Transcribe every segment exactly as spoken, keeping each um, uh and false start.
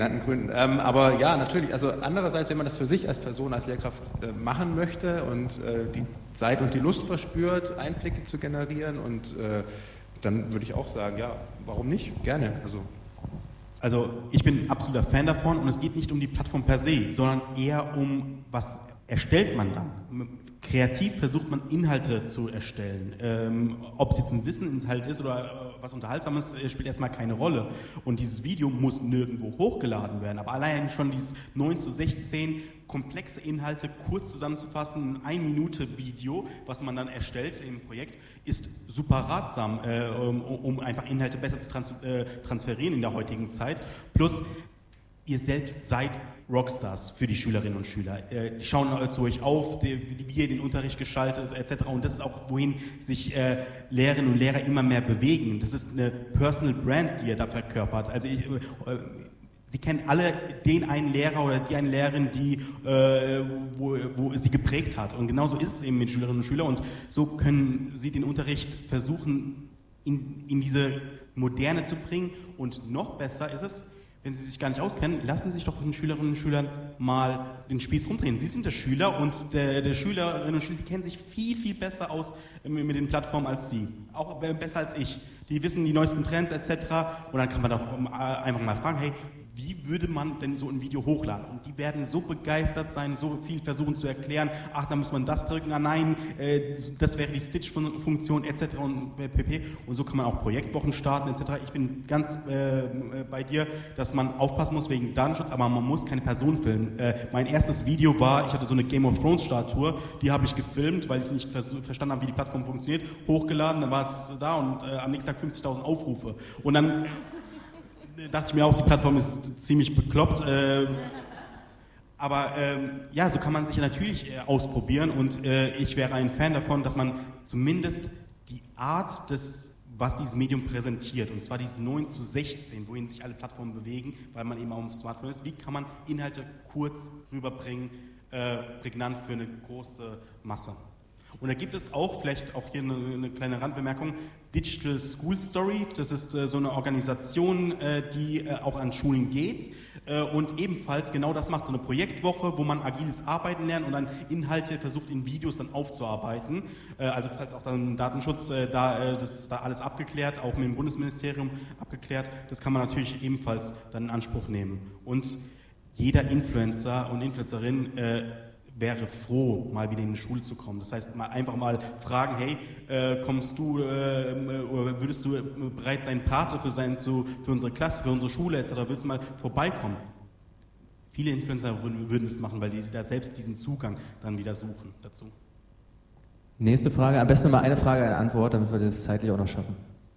Gründen. Ähm, aber ja, natürlich, also andererseits, wenn man das für sich als Person, als Lehrkraft äh, machen möchte und äh, die Zeit und die Lust verspürt, Einblicke zu generieren, und äh, dann würde ich auch sagen, ja, warum nicht? Gerne. Also, also ich bin ein absoluter Fan davon, und es geht nicht um die Plattform per se, sondern eher um, was erstellt man dann? Kreativ versucht man Inhalte zu erstellen. Ähm, ob es jetzt ein Wissensinhalt ist oder äh, was Unterhaltsames, äh, spielt erstmal keine Rolle. Und dieses Video muss nirgendwo hochgeladen werden. Aber allein schon dieses neun zu sechzehn komplexe Inhalte kurz zusammenzufassen, ein eine Minute Video, was man dann erstellt im Projekt, ist super ratsam, äh, um, um einfach Inhalte besser zu trans äh, transferieren in der heutigen Zeit. Plus, ihr selbst seid Rockstars für die Schülerinnen und Schüler. Die schauen zu euch auf, die, wie ihr den Unterricht gestaltet, et cetera. Und das ist auch, wohin sich äh, Lehrerinnen und Lehrer immer mehr bewegen. Das ist eine Personal Brand, die ihr da verkörpert. Also ich, äh, Sie kennen alle den einen Lehrer oder die eine Lehrerin, die, äh, wo, wo sie geprägt hat. Und genauso ist es eben mit Schülerinnen und Schülern. Und so können Sie den Unterricht versuchen, in, in diese Moderne zu bringen. Und noch besser ist es, wenn Sie sich gar nicht auskennen, lassen Sie sich doch von den Schülerinnen und Schülern mal den Spieß rumdrehen. Sie sind der Schüler, und der, der Schülerinnen und Schüler, die kennen sich viel, viel besser aus mit den Plattformen als Sie. Auch besser als ich. Die wissen die neuesten Trends et cetera. Und dann kann man doch einfach mal fragen, hey, wie würde man denn so ein Video hochladen? Und die werden so begeistert sein, so viel versuchen zu erklären, ach, da muss man das drücken, ah nein, äh, das wäre die Stitch-Funktion et cetera und pp. Und so kann man auch Projektwochen starten et cetera. Ich bin ganz äh, bei dir, dass man aufpassen muss wegen Datenschutz, aber man muss keine Person filmen. Äh, mein erstes Video war, ich hatte so eine Game of Thrones-Statue, die habe ich gefilmt, weil ich nicht vers verstanden habe, wie die Plattform funktioniert, hochgeladen, dann war es da, und äh, am nächsten Tag fünfzigtausend Aufrufe. Und dann dachte ich mir auch, die Plattform ist ziemlich bekloppt. Äh, aber ähm, ja, so kann man sich natürlich äh, ausprobieren, und äh, ich wäre ein Fan davon, dass man zumindest die Art des, was dieses Medium präsentiert, und zwar dieses neun zu sechzehn, wohin sich alle Plattformen bewegen, weil man eben auf dem Smartphone ist, wie kann man Inhalte kurz rüberbringen, äh, prägnant für eine große Masse. Und da gibt es auch, vielleicht auch hier eine, eine kleine Randbemerkung, Digital School Story, das ist äh, so eine Organisation, äh, die äh, auch an Schulen geht äh, und ebenfalls genau das macht, so eine Projektwoche, wo man agiles Arbeiten lernt und dann Inhalte versucht in Videos dann aufzuarbeiten. Äh, also falls auch dann Datenschutz, äh, da, äh, das ist da alles abgeklärt, auch mit dem Bundesministerium abgeklärt, das kann man natürlich ebenfalls dann in Anspruch nehmen. Und jeder Influencer und Influencerin äh, wäre froh, mal wieder in die Schule zu kommen. Das heißt, mal einfach mal fragen, hey, äh, kommst du, äh, oder würdest du bereit sein, Pate für sein, zu, für unsere Klasse, für unsere Schule et cetera, würdest du mal vorbeikommen? Viele Influencer würden, würden das machen, weil die da selbst diesen Zugang dann wieder suchen dazu. Nächste Frage, am besten mal eine Frage, eine Antwort, damit wir das zeitlich auch noch schaffen.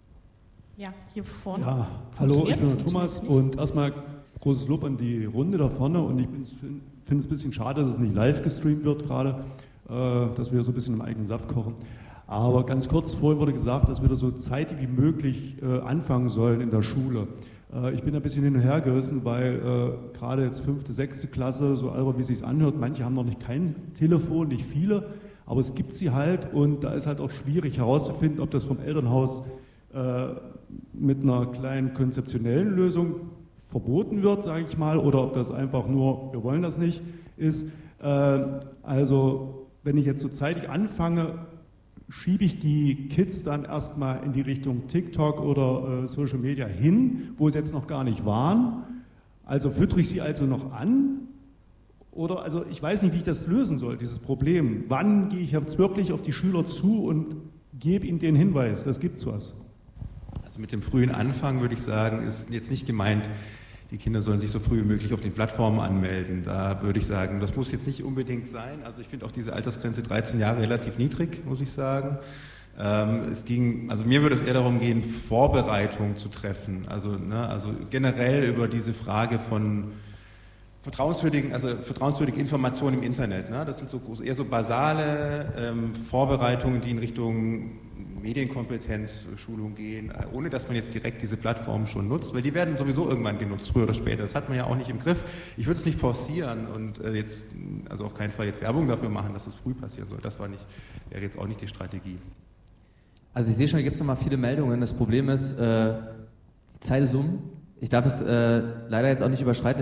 Ja, hier vorne. Ja, hallo, ich bin der Thomas, und erstmal großes Lob an die Runde da vorne, und ich finde es ein bisschen schade, dass es nicht live gestreamt wird gerade, äh, dass wir so ein bisschen im eigenen Saft kochen. Aber ganz kurz, vorhin wurde gesagt, dass wir da so zeitig wie möglich äh, anfangen sollen in der Schule. Äh, ich bin ein bisschen hin und her gerissen, weil äh, gerade jetzt fünfte, sechste Klasse, so albern wie es sich anhört, manche haben noch nicht kein Telefon, nicht viele, aber es gibt sie halt, und da ist halt auch schwierig herauszufinden, ob das vom Elternhaus äh, mit einer kleinen konzeptionellen Lösung verboten wird, sage ich mal, oder ob das einfach nur, wir wollen das nicht, ist. Äh, also, wenn ich jetzt so zeitig anfange, schiebe ich die Kids dann erstmal in die Richtung TikTok oder äh, Social Media hin, wo sie jetzt noch gar nicht waren. Also füttere ich sie also noch an? Oder, also ich weiß nicht, wie ich das lösen soll, dieses Problem. Wann gehe ich jetzt wirklich auf die Schüler zu und gebe ihnen den Hinweis, das gibt's was? Also mit dem frühen Anfang würde ich sagen, ist jetzt nicht gemeint, die Kinder sollen sich so früh wie möglich auf den Plattformen anmelden. Da würde ich sagen, das muss jetzt nicht unbedingt sein. Also ich finde auch diese Altersgrenze dreizehn Jahre relativ niedrig, muss ich sagen. Ähm, es ging, also mir würde es eher darum gehen, Vorbereitung zu treffen. Also, ne, also generell über diese Frage von vertrauenswürdigen, also vertrauenswürdige Informationen im Internet. Ne? Das sind so eher so basale ähm, Vorbereitungen, die in Richtung Medienkompetenz, Schulung gehen, ohne dass man jetzt direkt diese Plattformen schon nutzt, weil die werden sowieso irgendwann genutzt, früher oder später. Das hat man ja auch nicht im Griff. Ich würde es nicht forcieren und äh, jetzt, also auf keinen Fall jetzt Werbung dafür machen, dass es früh passieren soll. Das war nicht, wäre jetzt auch nicht die Strategie. Also ich sehe schon, hier gibt es nochmal viele Meldungen. Das Problem ist, äh, die Zeit ist um. Ich darf es äh, leider jetzt auch nicht überschreiten.